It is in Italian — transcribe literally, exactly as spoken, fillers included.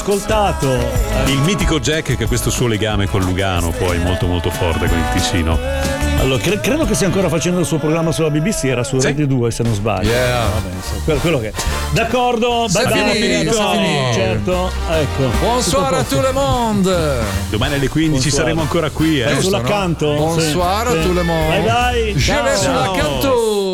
ascoltato il mitico Jack, che ha questo suo legame con Lugano poi molto molto forte con il Ticino. Allora, cre- credo che stia ancora facendo il suo programma sulla B B C, era su Sì. Rete due se non sbaglio. Yeah. Vabbè, insomma, quello, quello che. D'accordo, Se bye bye, finito, se finito. certo, ecco. Bonsoir a tout le monde. Domani alle quindici Bonsoir. saremo ancora qui, eh. Vai Giusto, sull'accanto? no? Bonsoir Sì, a sì. tout le monde. Bye bye. Je Ciao. vais sull'accanto.